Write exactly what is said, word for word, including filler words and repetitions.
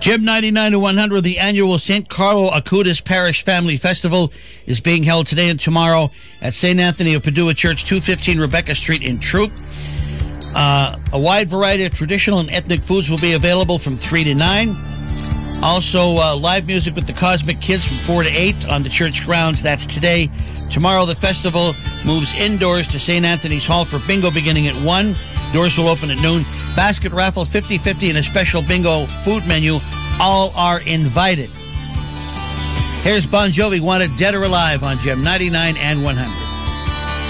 Gem ninety-nine to one hundred, the annual Saint Carlo Acutis Parish Family Festival is being held today and tomorrow at Saint Anthony of Padua Church, two fifteen Rebecca Street in Troop. Uh, a wide variety of traditional and ethnic foods will be available from three to nine. Also, uh, live music with the Cosmic Kids from four to eight on the church grounds. That's today. Tomorrow, the festival moves indoors to Saint Anthony's Hall for bingo beginning at one. Doors will open at noon. Basket raffle, fifty fifty, and a special bingo food menu. All are invited. Here's Bon Jovi, Wanted Dead or Alive on Gem ninety-nine and one hundred.